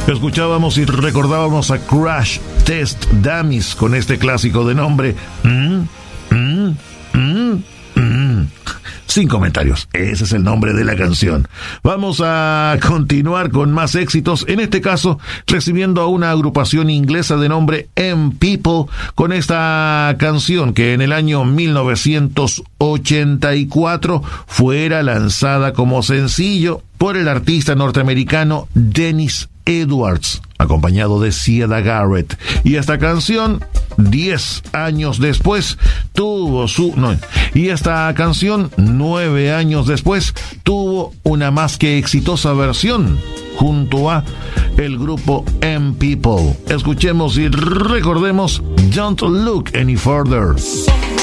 Escuchábamos y recordábamos a Crash Test Dummies con este clásico de nombre Sin comentarios, ese es el nombre de la canción. Vamos a continuar con más éxitos, en este caso recibiendo a una agrupación inglesa de nombre M-People con esta canción que en el año 1984 fuera lanzada como sencillo por el artista norteamericano Dennis Edwards, acompañado de Siedah Garrett. Y esta canción, 10 años después, y esta canción, 9 años después, tuvo una más que exitosa versión junto a el grupo M-People. Escuchemos y recordemos Don't Look Any Further.